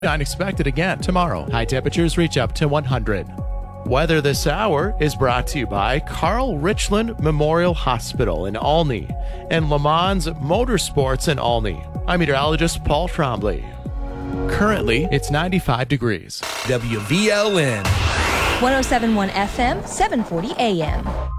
Unexpected again tomorrow. High temperatures reach up to 100. Weather this hour is brought to you by Carl Richland Memorial Hospital in Olney and Le Mans Motorsports in Olney. I'm meteorologist Paul Trombley. Currently, it's 95 degrees. WVLN 107.1 FM, 740 AM.